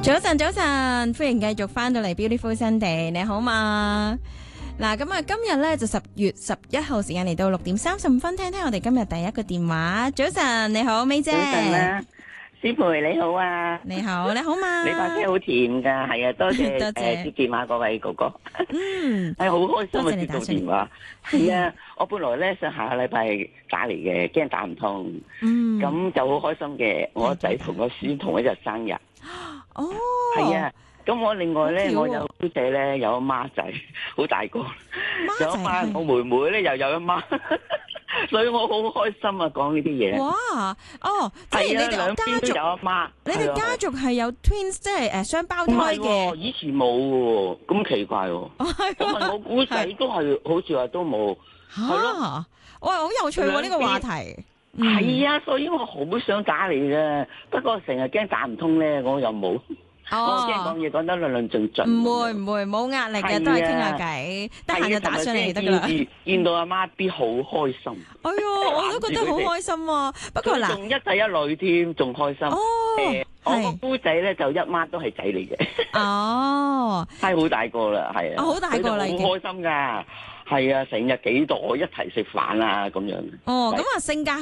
早晨，早晨，歡迎繼續翻到嚟 Beautiful Sunday，你好嘛？嗱，咁啊，今日咧就10月11號時間嚟到6:35，聽聽我哋今日第一個電話。早晨，你好，May姐。 早晨啦，師培你好啊！ 你好，你好嘛？ 你把聲好甜噶，係啊，多謝多謝接電話嗰位哥哥。係好開心啊接到電話。係啊，我本來咧想下個禮拜打嚟嘅，驚打唔通。咁就好開心嘅，我仔同個孫同一日生日。 哦。 係啊。咁我另外咧，我有姑仔咧，有個孖仔，好大個，有一孖，我妹妹咧又有一孖，所以我好開心啊！講呢啲嘢。 哇！哦，即係你哋兩邊都有一孖。 你哋家族係有 twins， 即係雙胞胎嘅。 以前冇喎，咁奇怪喎。我問我姑仔都係，好似話都冇。係咯。 哇，好有趣喎！呢個話題。 係啊，所以我好想打你嘅，不過成日驚打唔通咧，我又冇。我驚講嘢講得論論盡盡。 唔會，冇壓力嘅，都係傾下偈，得閒就打上嚟得噶啦。 見到阿媽 B 好開心。 哎喲，我都覺得好開心啊！不過嗱， 仲一仔一女添，仲開心。我個姑仔咧就一孖都係仔嚟嘅。 哦， 係好大個啦，係啊。 好大個啦，已經。 好開心噶，係啊，成日幾代一齊食飯啊，咁樣。 哦，咁啊，性格